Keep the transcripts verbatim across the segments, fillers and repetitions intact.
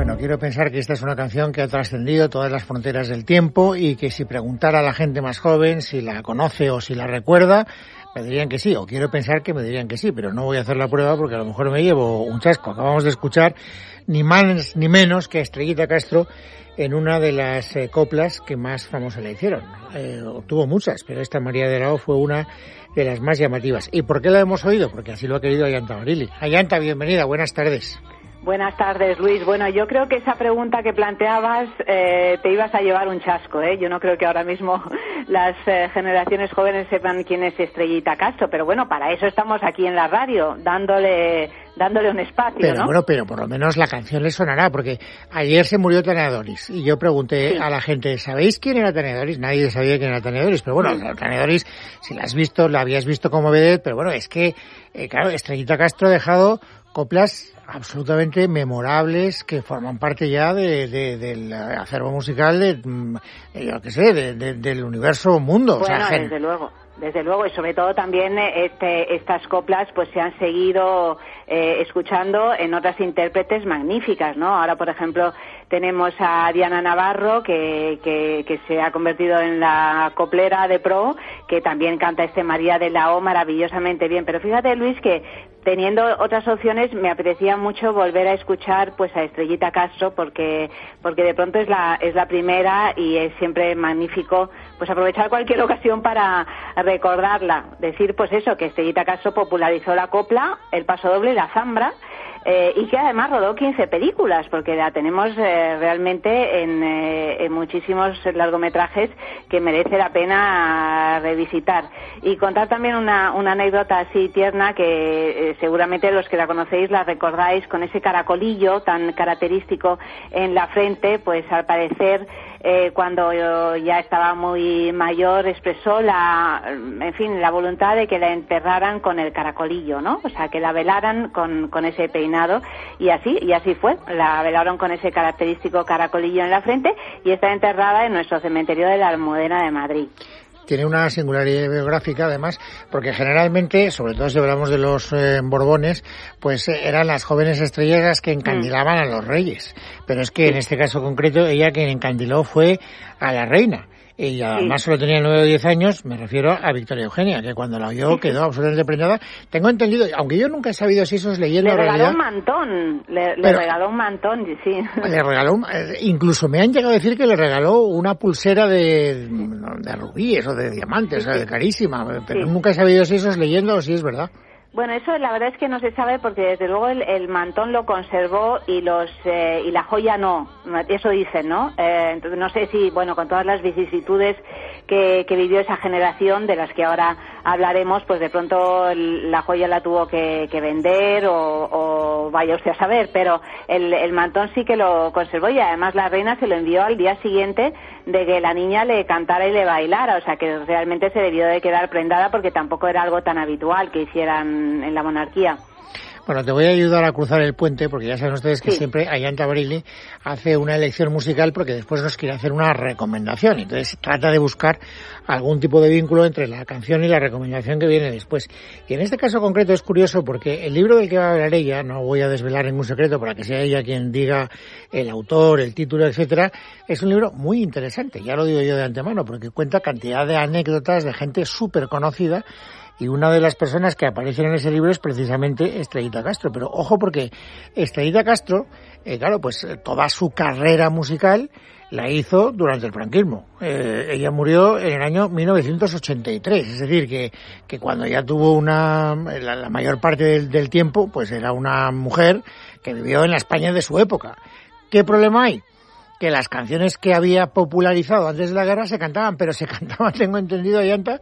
Bueno, quiero pensar que esta es una canción que ha trascendido todas las fronteras del tiempo y que si preguntara a la gente más joven si la conoce o si la recuerda, me dirían que sí, o quiero pensar que me dirían que sí, pero no voy a hacer la prueba porque a lo mejor me llevo un chasco. Acabamos de escuchar ni más ni menos que a Estrellita Castro en una de las eh, coplas que más famosa le hicieron. Eh, obtuvo muchas, pero esta María de la O fue una de las más llamativas. ¿Y por qué la hemos oído? Porque así lo ha querido Ayanta Barili. Ayanta, bienvenida, buenas tardes. Buenas tardes, Luis. Bueno, yo creo que esa pregunta que planteabas eh, te ibas a llevar un chasco, ¿eh? Yo no creo que ahora mismo las eh, generaciones jóvenes sepan quién es Estrellita Castro, pero bueno, para eso estamos aquí en la radio, dándole dándole un espacio, pero, ¿no? Bueno, pero por lo menos la canción le sonará, porque ayer se murió Tania Doris y yo pregunté sí. a la gente, ¿sabéis quién era Tania Doris? Nadie sabía quién era Tania Doris, pero bueno, sí. Tania Doris, si la has visto, la habías visto como vedette, pero bueno, es que, eh, claro, Estrellita Castro ha dejado coplas absolutamente memorables que forman parte ya de, de, del acervo musical de, yo qué sé, de, de, del universo mundo. Bueno, o sea, desde luego. Desde luego, y sobre todo también este, estas coplas pues se han seguido eh, escuchando en otras intérpretes magníficas, ¿no? Ahora, por ejemplo, tenemos a Diana Navarro, que, que, que se ha convertido en la coplera de pro, que también canta este María de la O maravillosamente bien. Pero fíjate, Luis, que teniendo otras opciones me apetecía mucho volver a escuchar pues a Estrellita Castro, porque porque de pronto es la es la primera y es siempre magnífico pues aprovechar cualquier ocasión para recordarla, decir pues eso, que Estrellita Castro popularizó la copla, el pasodoble y la zambra, eh, y que además rodó quince películas, porque la tenemos eh, realmente en, eh, en muchísimos largometrajes que merece la pena revisitar. Y contar también una, una anécdota así tierna que eh, seguramente los que la conocéis la recordáis, con ese caracolillo tan característico en la frente, pues al parecer Eh, cuando ya estaba muy mayor expresó la, en fin, la voluntad de que la enterraran con el caracolillo, ¿no? O sea, que la velaran con, con ese peinado, y así, y así fue, la velaron con ese característico caracolillo en la frente y está enterrada en nuestro cementerio de la Almudena de Madrid. Tiene una singularidad biográfica, además, porque generalmente, sobre todo si hablamos de los eh, Borbones, pues eh, eran las jóvenes estrellas que encandilaban mm. a los reyes. Pero es que en este caso concreto, ella quien encandiló fue a la reina. Y además sí. solo tenía nueve o diez años, me refiero a Victoria Eugenia, que cuando la oyó quedó absolutamente prendada. Tengo entendido, aunque yo nunca he sabido si eso es leyenda o realidad. Le regaló un mantón, le, le regaló un mantón, sí. Le regaló, incluso me han llegado a decir que le regaló una pulsera de, de rubíes o de diamantes, sí, o sea, de carísima, pero sí. nunca he sabido si eso es leyenda o si es verdad. Bueno, eso la verdad es que no se sabe, porque desde luego el, el mantón lo conservó y los eh, y la joya no, eso dicen, ¿no? Eh, entonces no sé si, bueno, con todas las vicisitudes que, que vivió esa generación de las que ahora hablaremos, pues de pronto la joya la tuvo que, que vender o, o vaya usted a saber, pero el, el mantón sí que lo conservó, y además la reina se lo envió al día siguiente de que la niña le cantara y le bailara, o sea que realmente se debió de quedar prendada, porque tampoco era algo tan habitual que hicieran en la monarquía. Bueno, te voy a ayudar a cruzar el puente, porque ya saben ustedes que sí. siempre Ayanta Barili hace una elección musical porque después nos quiere hacer una recomendación. Entonces trata de buscar algún tipo de vínculo entre la canción y la recomendación que viene después. Y en este caso concreto es curioso porque el libro del que va a hablar ella, no voy a desvelar ningún secreto para que sea ella quien diga el autor, el título, etcétera, es un libro muy interesante, ya lo digo yo de antemano, porque cuenta cantidad de anécdotas de gente súper conocida. Y una de las personas que aparecen en ese libro es precisamente Estrellita Castro. Pero ojo, porque Estrellita Castro, eh, claro, pues toda su carrera musical la hizo durante el franquismo. Eh, ella murió en el año mil novecientos ochenta y tres, es decir, que, que cuando ya tuvo una, la, la mayor parte del, del tiempo, pues era una mujer que vivió en la España de su época. ¿Qué problema hay? Que las canciones que había popularizado antes de la guerra se cantaban, pero se cantaban, tengo entendido, Ayanta,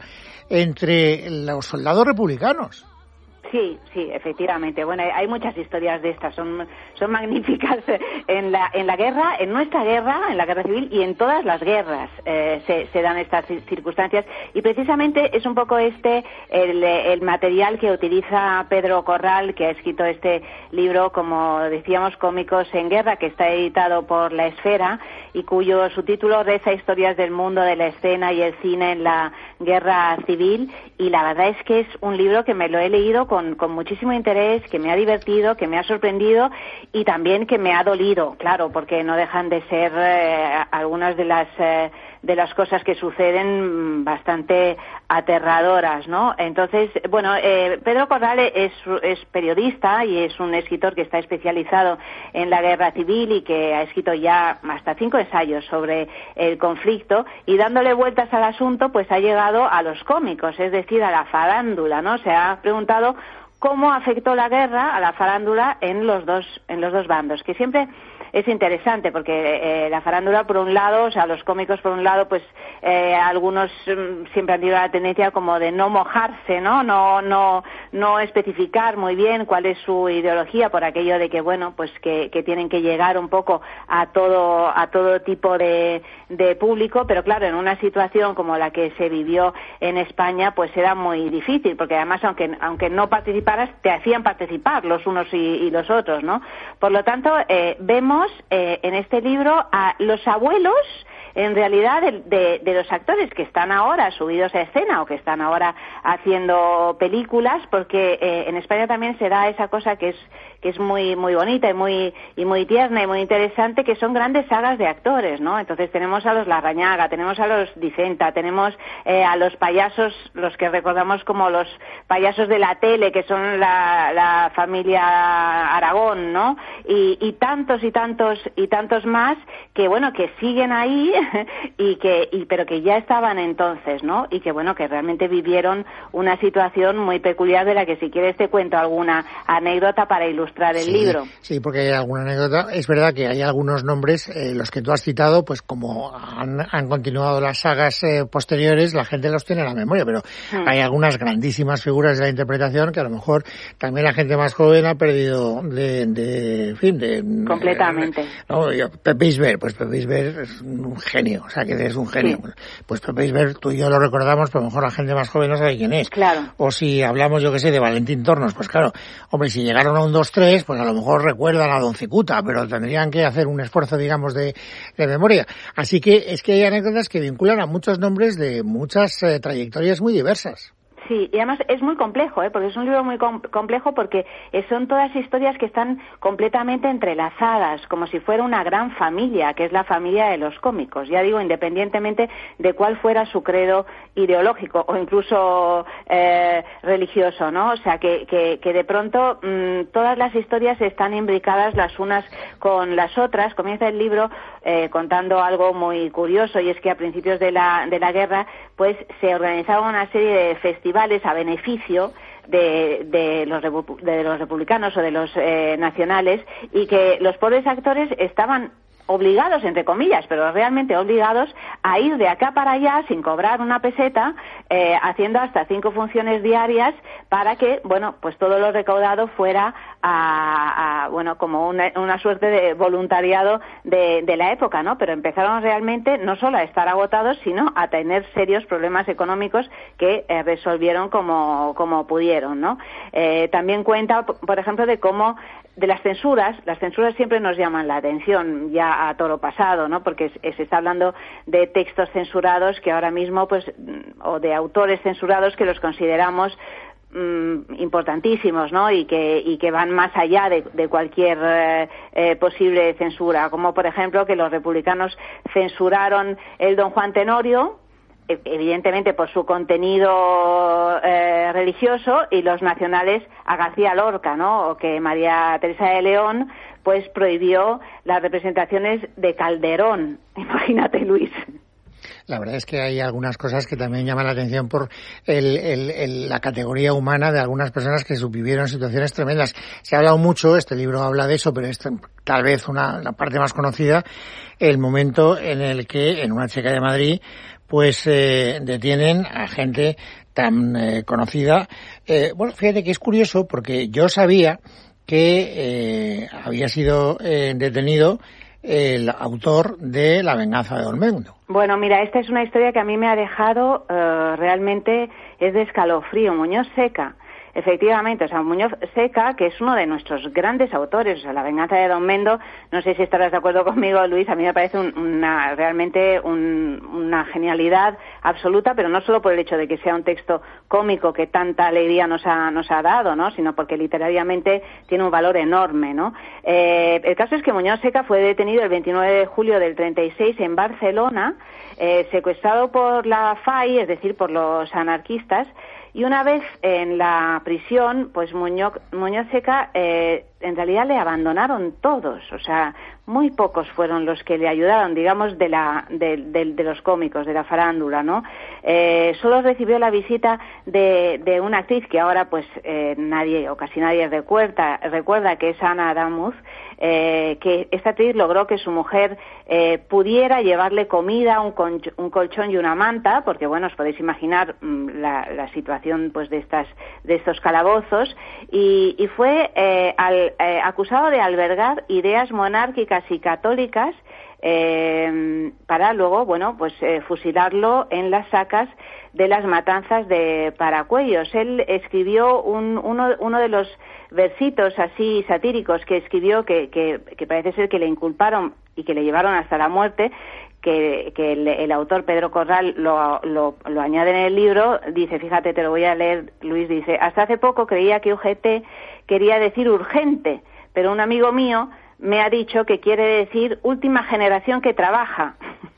entre los soldados republicanos. Sí, sí, efectivamente. Bueno, hay muchas historias de estas, son son magníficas en la en la guerra, en nuestra guerra, en la guerra civil y en todas las guerras eh, se, se dan estas circunstancias, y precisamente es un poco este el, el material que utiliza Pedro Corral, que ha escrito este libro, como decíamos, Cómicos en Guerra, que está editado por La Esfera y cuyo subtítulo reza Historias del mundo de la escena y el cine en la guerra civil, y la verdad es que es un libro que me lo he leído con con, con muchísimo interés, que me ha divertido, que me ha sorprendido y también que me ha dolido, claro, porque no dejan de ser eh, algunas de las eh, de las cosas que suceden bastante aterradoras, ¿no? Entonces, bueno, eh, Pedro Corral es, es periodista y es un escritor que está especializado en la guerra civil y que ha escrito ya hasta cinco ensayos sobre el conflicto, y dándole vueltas al asunto, pues ha llegado a los cómicos, es decir, a la farándula, ¿no? Se ha preguntado cómo afectó la guerra a la farándula en los dos, en los dos bandos, que siempre es interesante porque eh, la farándula por un lado, o sea, los cómicos por un lado, pues eh, algunos mm, siempre han tenido la tendencia como de no mojarse, ¿no? No, no, no especificar muy bien cuál es su ideología, por aquello de que, bueno, pues que, que tienen que llegar un poco a todo, a todo tipo de, de público, pero claro, en una situación como la que se vivió en España, pues era muy difícil, porque además, aunque, aunque no participaras, te hacían participar los unos y, y los otros, ¿no? Por lo tanto, eh, vemos Eh, en este libro a los abuelos, en realidad, de, de, de los actores que están ahora subidos a escena o que están ahora haciendo películas, porque eh, en España también se da esa cosa que es que es muy muy bonita y muy y muy tierna y muy interesante, que son grandes sagas de actores, ¿no? Entonces tenemos a los Larrañaga, tenemos a los Dicenta, tenemos eh, a los payasos, los que recordamos como los payasos de la tele, que son la, la familia Aragón, ¿no? Y, y tantos y tantos y tantos más que, bueno, que siguen ahí y que y pero que ya estaban entonces, ¿no? Y que, bueno, que realmente vivieron una situación muy peculiar, de la que, si quieres, te cuento alguna anécdota para ilustrar el sí, libro. Sí, porque hay alguna anécdota. Es verdad que hay algunos nombres, eh, los que tú has citado, pues como han, han continuado las sagas eh, posteriores, la gente los tiene en la memoria, pero mm. hay algunas grandísimas figuras de la interpretación que a lo mejor también la gente más joven ha perdido de, de en fin, de... Completamente. Eh, no, yo, Pepe Isbert, pues Pepe Isbert es un genio, o sea, que es un genio. Sí. Pues Pepe Isbert, tú y yo lo recordamos, pero a lo mejor la gente más joven no sabe quién es. Claro. O si hablamos, yo que sé, de Valentín Tornos, pues claro, hombre, si llegaron a un dos tres, pues a lo mejor recuerdan a Don Cicuta, pero tendrían que hacer un esfuerzo, digamos, de, de memoria. Así que es que hay anécdotas que vinculan a muchos nombres de muchas eh, trayectorias muy diversas. Sí, y además es muy complejo, ¿eh? Porque es un libro muy com- complejo porque son todas historias que están completamente entrelazadas, como si fuera una gran familia, que es la familia de los cómicos. Ya digo, independientemente de cuál fuera su credo ideológico o incluso eh, religioso, ¿no? O sea, que, que, que de pronto mmm, todas las historias están imbricadas las unas con las otras. Comienza el libro eh, contando algo muy curioso, y es que a principios de la, de la guerra, pues se organizaba una serie de festivales a beneficio de, de, los, de los republicanos o de los eh, nacionales, y que los pobres actores estaban obligados, entre comillas, pero realmente obligados, a ir de acá para allá sin cobrar una peseta, eh, haciendo hasta cinco funciones diarias, para que, bueno, pues todo lo recaudado fuera a, a bueno, como una, una suerte de voluntariado de, de la época, ¿no? Pero empezaron realmente no solo a estar agotados, sino a tener serios problemas económicos que eh, resolvieron como, como pudieron, ¿no? Eh, también cuenta, por ejemplo, de cómo de las censuras, las censuras siempre nos llaman la atención, ya a toro pasado, ¿no? Porque se está hablando de textos censurados que ahora mismo, pues, o de autores censurados que los consideramos mm, importantísimos, ¿no? Y que y que van más allá de, de cualquier eh, eh, posible censura, como por ejemplo que los republicanos censuraron el Don Juan Tenorio, evidentemente por su contenido eh, religioso, y los nacionales a García Lorca, ¿no? O que María Teresa de León pues prohibió las representaciones de Calderón. Imagínate, Luis. La verdad es que hay algunas cosas que también llaman la atención por el, el, el, la categoría humana de algunas personas que vivieron situaciones tremendas. Se ha hablado mucho, este libro habla de eso, pero es tal vez una, la parte más conocida, el momento en el que en una checa de Madrid pues eh, detienen a gente tan eh, conocida. Eh, bueno, fíjate que es curioso, porque yo sabía que eh, había sido eh, detenido el autor de La venganza de Don Mendo. Bueno, mira, esta es una historia que a mí me ha dejado uh, realmente, es de escalofrío. Muñoz Seca efectivamente, o sea, Muñoz Seca, que es uno de nuestros grandes autores, o sea, La venganza de Don Mendo, no sé si estarás de acuerdo conmigo, Luis, a mí me parece un, una realmente un, una genialidad absoluta, pero no solo por el hecho de que sea un texto cómico que tanta alegría nos ha, nos ha dado, ¿no?, sino porque literariamente tiene un valor enorme, ¿no? Eh, el caso es que Muñoz Seca fue detenido el veintinueve de julio del treinta y seis en Barcelona, eh, secuestrado por la F A I, es decir, por los anarquistas, y una vez en la prisión, pues Muñoz, Muñoz Seca, eh, en realidad le abandonaron todos, o sea, muy pocos fueron los que le ayudaron, digamos, de la de, de, de los cómicos, de la farándula, ¿no? Eh, solo recibió la visita de, de una actriz que ahora, pues, eh, nadie o casi nadie recuerda, recuerda que es Ana Adamus, eh, que esta actriz logró que su mujer eh, pudiera llevarle comida, un, conch- un colchón y una manta, porque, bueno, os podéis imaginar mmm, la, la situación, pues, de estas de estos calabozos, y, y fue eh, al, eh, acusado de albergar ideas monárquicas y católicas eh, para luego, bueno, pues eh, fusilarlo en las sacas de las matanzas de Paracuellos. Él escribió un, uno, uno de los versitos así satíricos que escribió, que, que, que parece ser que le inculparon y que le llevaron hasta la muerte, que, que el, el autor Pedro Corral lo, lo, lo añade en el libro. Dice, fíjate, te lo voy a leer, Luis, dice: hasta hace poco creía que U G T quería decir urgente, pero un amigo mío me ha dicho que quiere decir última generación que trabaja.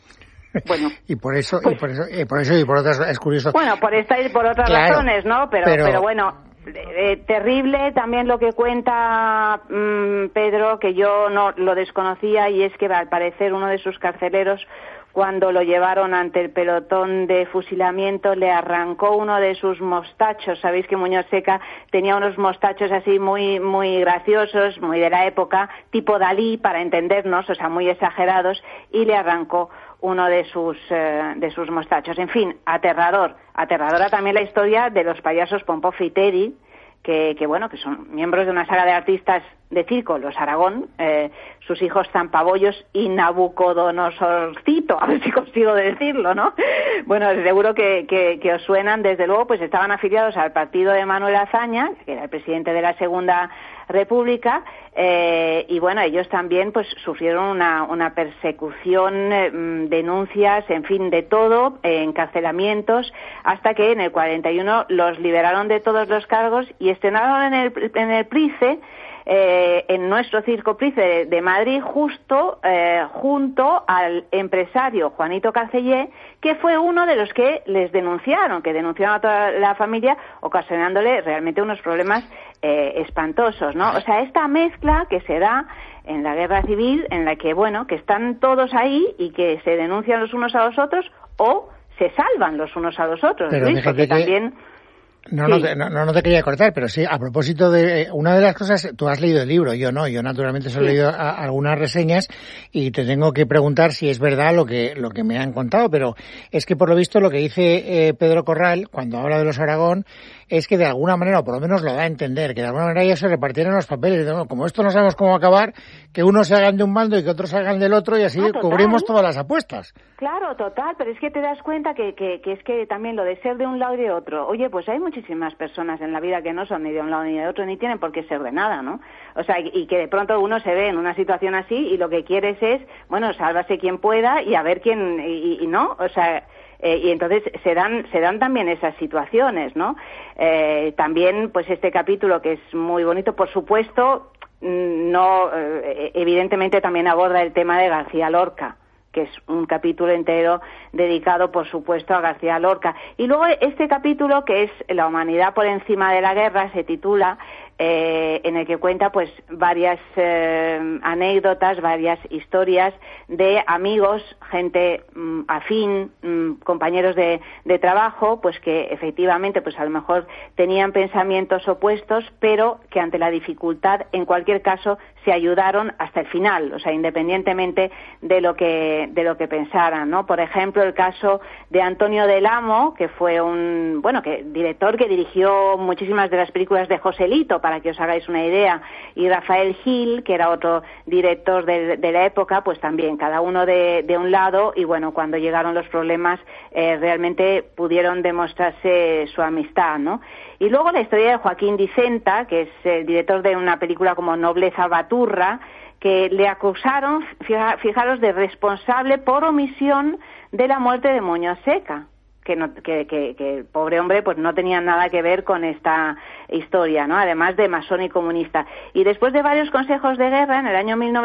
Bueno, y por eso, pues, y por eso, y por eso y por otras, es curioso. Bueno, por esta y por otras claro, razones, ¿no? Pero, pero, pero bueno, eh, terrible también lo que cuenta mmm, Pedro, que yo no lo desconocía, y es que al parecer uno de sus carceleros, cuando lo llevaron ante el pelotón de fusilamiento, le arrancó uno de sus mostachos. Sabéis que Muñoz Seca tenía unos mostachos así muy muy graciosos, muy de la época, tipo Dalí, para entendernos, o sea, muy exagerados, y le arrancó uno de sus eh, de sus mostachos. En fin, aterrador. Aterradora también la historia de los payasos Pompó y Teddy, que, que bueno, que son miembros de una saga de artistas de circo, los Aragón, eh, sus hijos Zampabollos y Nabucodonosorcito, a ver si consigo decirlo, ¿no? Bueno, seguro que, que, que os suenan. Desde luego, pues estaban afiliados al partido de Manuel Azaña, que era el presidente de la Segunda República, eh, y bueno, ellos también pues sufrieron una, una persecución, eh, denuncias, en fin, de todo, eh, encarcelamientos, hasta que en el cuarenta y uno los liberaron de todos los cargos y estrenaron en el, en el Price, Eh, en nuestro Circo Price de, de Madrid, justo eh, junto al empresario Juanito Carcellé, que fue uno de los que les denunciaron, que denunciaron a toda la familia, ocasionándole realmente unos problemas eh, espantosos, ¿no? O sea, esta mezcla que se da en la guerra civil, en la que, bueno, que están todos ahí y que se denuncian los unos a los otros o se salvan los unos a los otros. Pero Luis, porque que... también... No, sí. no, te, no, no te quería cortar, pero sí, a propósito de una de las cosas, tú has leído el libro, yo no, yo naturalmente solo he sí. leído a, algunas reseñas y te tengo que preguntar si es verdad lo que lo que me han contado, pero es que por lo visto lo que dice eh, Pedro Corral cuando habla de los Aragón es que de alguna manera, o por lo menos lo da a entender, que de alguna manera ellos se repartieron los papeles, ¿no? Como esto no sabemos cómo acabar, que unos se hagan de un bando y que otros salgan del otro, y así ah, cubrimos todas las apuestas. Claro, total, pero es que te das cuenta que, que, que es que también lo de ser de un lado y de otro, oye, pues hay muchísimas personas en la vida que no son ni de un lado ni de otro, ni tienen por qué ser de nada, ¿no? O sea, y, y que de pronto uno se ve en una situación así y lo que quieres es, bueno, sálvase quien pueda y a ver quién, y, y no, o sea... Eh, y entonces se dan se dan también esas situaciones, ¿no? Eh, también, pues este capítulo que es muy bonito, por supuesto, no eh, evidentemente también aborda el tema de García Lorca, que es un capítulo entero dedicado, por supuesto, a García Lorca. Y luego este capítulo, que es La humanidad por encima de la guerra, se titula, eh, en el que cuenta pues varias eh, anécdotas, varias historias de amigos, gente mm, afín, mm, compañeros de, de trabajo, pues que efectivamente pues a lo mejor tenían pensamientos opuestos, pero que ante la dificultad, en cualquier caso, se ayudaron hasta el final, o sea, independientemente de lo que de lo que pensaran, ¿no? Por ejemplo, el caso de Antonio del Amo, que fue un, bueno, que director que dirigió muchísimas de las películas de Joselito, para que os hagáis una idea, y Rafael Gil, que era otro director de, de la época, pues también, cada uno de, de un lado, y bueno, cuando llegaron los problemas, eh, realmente pudieron demostrarse su amistad, ¿no? Y luego la historia de Joaquín Dicenta, que es el director de una película como Nobleza Baturra, que le acusaron, fija, fijaros, de responsable por omisión de la muerte de Muñoz Seca. Que, no, que, que, que el pobre hombre pues no tenía nada que ver con esta historia, ¿no? Además de masón y comunista. Y después de varios consejos de guerra, en el año mil novecientos